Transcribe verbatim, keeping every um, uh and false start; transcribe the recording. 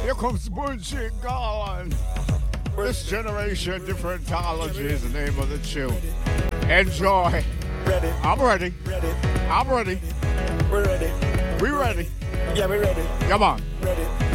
Here comes Bullshit Garland. This generation, different technology is the name of the tune. Enjoy. Ready. I'm ready. Ready. I'm ready. We're ready. We ready. Yeah, we're ready. Come on. Ready.